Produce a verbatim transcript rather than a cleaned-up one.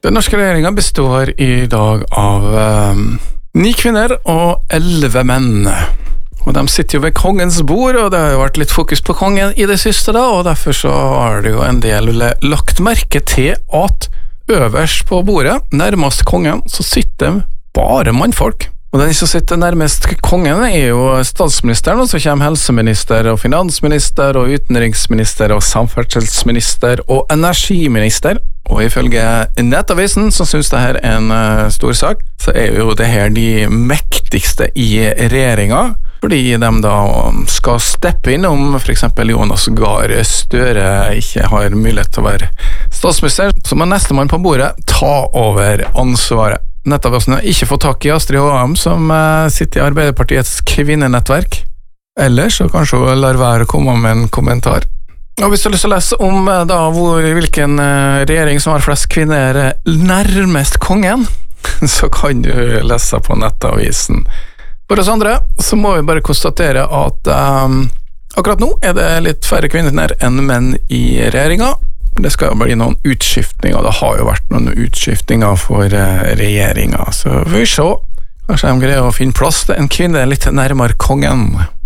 Den norske regjeringen består i dag av um, ni kvinner og elleve menn. Og de sitter jo ved kongens bord, og det har jo vært litt fokus på kongen i det siste da, og derfor så har det jo en del lagt merke til at øverst på bordet, nærmest kongen, så sitter bare mannfolk. Og den som sitter nærmest kongen er jo statsministeren, og så kommer helseminister og finansminister og utenriksminister og samferdselsminister og energiminister. Og ifølge Nettavisen, som synes det her er en uh, stor sak, så er jo det her de mektigste i regjeringen, fordi de da skal steppe inn om for eksempel Jonas Gahr Støre ikke har mulighet til å være statsminister, så må neste mann på bordet ta over ansvaret. Nettavisen har ikke fått tak i Astrid Håam, som uh, sitter i Arbeiderpartiets kvinnenettverk. Ellers så kanskje hun lar være å komme med en kommentar. Og hvis du har lyst til å lese om uh, da, hvor, hvilken uh, regjering som har flest kvinner nærmest kongen, så kan du lese på Nettavisen. For oss andre så må vi bare konstatere at um, akkurat nå er det litt færre kvinner enn menn i regjeringen. Det skal jo bli noen utskiftninger, det har jo vært noen utskiftninger for uh, regjeringen, så vi får se. Kanskje de greier å finne plass til en kvinne litt nærmere kongen.